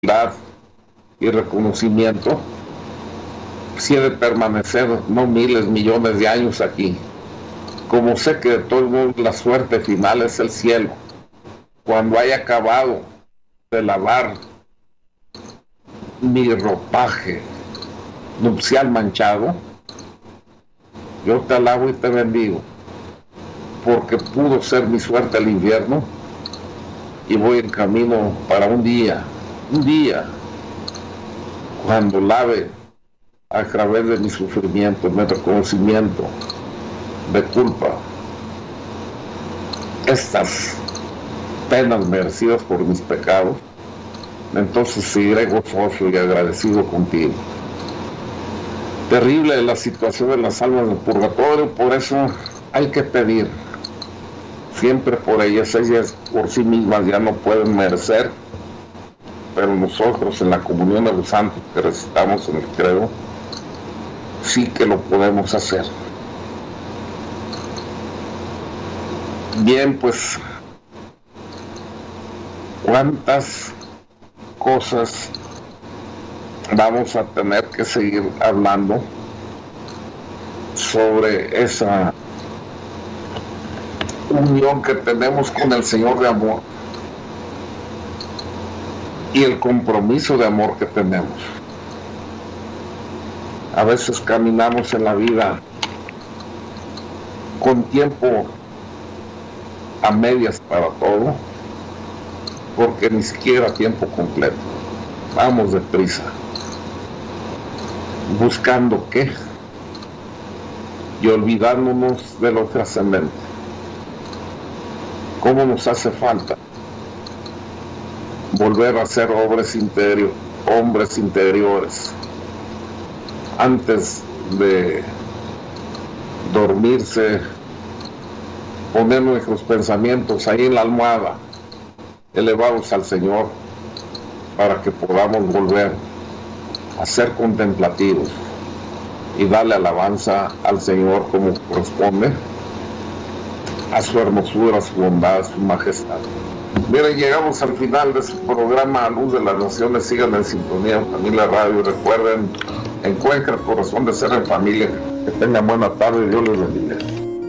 humildad y reconocimiento, si he de permanecer no miles, millones de años aquí. Como sé que de todos modos la suerte final es el cielo, cuando haya acabado de lavar mi ropaje nupcial manchado, yo te alabo y te bendigo, porque pudo ser mi suerte el infierno, y voy en camino para un día, cuando lave a través de mi sufrimiento, mi reconocimiento de culpa, estas penas merecidas por mis pecados, entonces seguiré gozoso y agradecido contigo. Terrible la situación de las almas del purgatorio, por eso hay que pedir siempre por ellas por sí mismas ya no pueden merecer, pero nosotros en la comunión de los santos que recitamos en el credo, sí que lo podemos hacer. Bien, pues, ¿cuántas cosas vamos a tener que seguir hablando sobre esa unión que tenemos con el Señor de amor y el compromiso de amor que tenemos? A veces caminamos en la vida con tiempo a medias para todo, porque ni siquiera tiempo completo. Vamos deprisa, buscando qué, y olvidándonos de lo trascendente. ¿Cómo nos hace falta volver a ser hombres interiores antes de dormirse? Poner nuestros pensamientos ahí en la almohada, elevados al Señor, para que podamos volver a ser contemplativos y darle alabanza al Señor como corresponde, a su hermosura, a su bondad, a su majestad. Miren, llegamos al final de su programa Luz de las Naciones. Sigan en sintonía en Familia Radio. Recuerden, encuentren por razón de ser en familia. Que tengan buena tarde y Dios les bendiga.